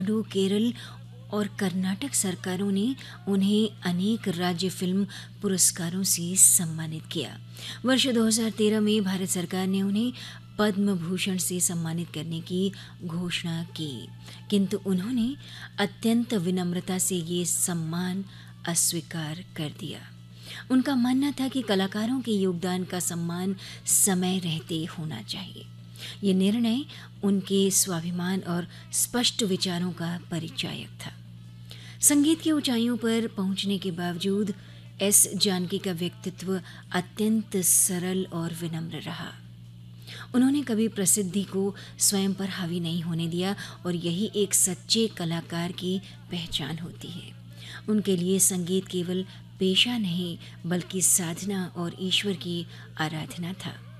तमिलनाडु, केरल और कर्नाटक सरकारों ने उन्हें अनेक राज्य फिल्म पुरस्कारों से सम्मानित किया। वर्ष 2013 में भारत सरकार ने उन्हें पद्म भूषण से सम्मानित करने की घोषणा की, किंतु उन्होंने अत्यंत विनम्रता से ये सम्मान अस्वीकार कर दिया। उनका मानना था कि कलाकारों के योगदान का सम्मान समय रहते होना चाहिए। ये निर्णय उनके स्वाभिमान और स्पष्ट विचारों का परिचायक था। संगीत की ऊंचाइयों पर पहुंचने के बावजूद एस जानकी का व्यक्तित्व अत्यंत सरल और विनम्र रहा। उन्होंने कभी प्रसिद्धि को स्वयं पर हावी नहीं होने दिया और यही एक सच्चे कलाकार की पहचान होती है। उनके लिए संगीत केवल पेशा नहीं बल्कि साधना और ईश्वर की आराधना था।